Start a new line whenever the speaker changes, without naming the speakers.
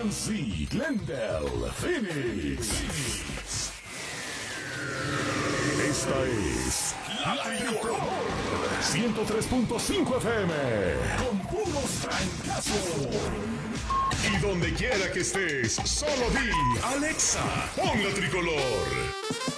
Muncie, Glendale, Phoenix. Esta es La Tricolor 103.5 FM con puros trancazos. Y donde quiera que estés, solo di Alexa, pon La Tricolor.